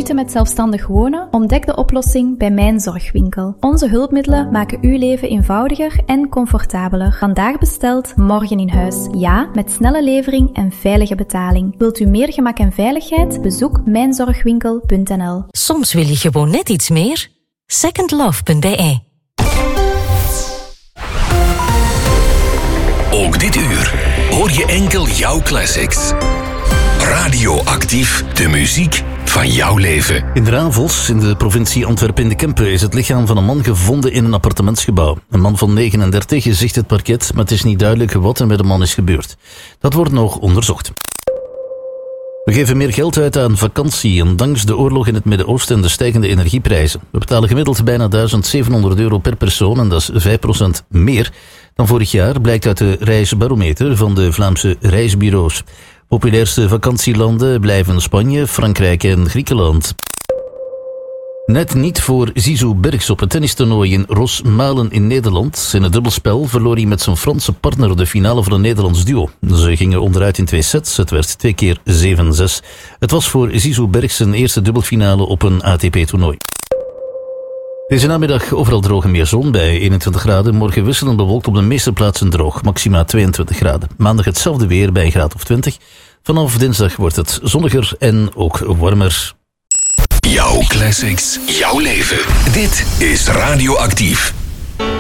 moeite met zelfstandig wonen? Ontdek de oplossing bij Mijn Zorgwinkel. Onze hulpmiddelen maken uw leven eenvoudiger en comfortabeler. Vandaag besteld, morgen in huis. Ja, met snelle levering en veilige betaling. Wilt u meer gemak en veiligheid? Bezoek mijnzorgwinkel.nl. Soms wil je gewoon net iets meer. Secondlove.be. Ook dit uur hoor je enkel jouw classics. Radioactief, de muziek van jouw leven. In Ravels, in de provincie Antwerpen in de Kempen, is het lichaam van een man gevonden in een appartementsgebouw. Een man van 39 zegt het parket, maar het is niet duidelijk wat er met de man is gebeurd. Dat wordt nog onderzocht. We geven meer geld uit aan vakantie, ondanks de oorlog in het Midden-Oosten en de stijgende energieprijzen. We betalen gemiddeld bijna €1.700 per persoon en dat is 5% meer dan vorig jaar, blijkt uit de reisbarometer van de Vlaamse reisbureaus. Populairste vakantielanden blijven Spanje, Frankrijk en Griekenland. Net niet voor Zizou Bergs op het tennistoernooi in Rosmalen in Nederland. In het dubbelspel verloor hij met zijn Franse partner de finale van een Nederlands duo. Ze gingen onderuit in 2 sets. Het werd 2 keer 7-6. Het was voor Zizou Bergs zijn eerste dubbelfinale op een ATP-toernooi. Deze namiddag overal droog en meer zon bij 21 graden. Morgen wisselend bewolkt op de meeste plaatsen droog. Maxima 22 graden. Maandag hetzelfde weer bij een graad of 20. Vanaf dinsdag wordt het zonniger en ook warmer. Jouw classics, jouw leven. Dit is Radioactief.